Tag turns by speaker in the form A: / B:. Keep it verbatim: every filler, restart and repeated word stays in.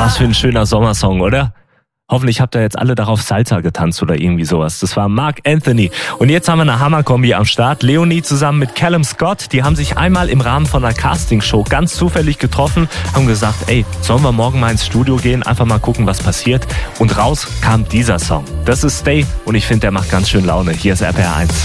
A: was für ein schöner Sommersong, oder? Hoffentlich habt ihr jetzt alle darauf Salsa getanzt oder irgendwie sowas. Das war Marc Anthony. Und jetzt haben wir eine Hammerkombi am Start. Leonie zusammen mit Callum Scott. Die haben sich einmal im Rahmen von einer Castingshow ganz zufällig getroffen, haben gesagt, ey, sollen wir morgen mal ins Studio gehen, einfach mal gucken, was passiert. Und raus kam dieser Song. Das ist Stay und ich finde, der macht ganz schön Laune. Hier ist R P R eins.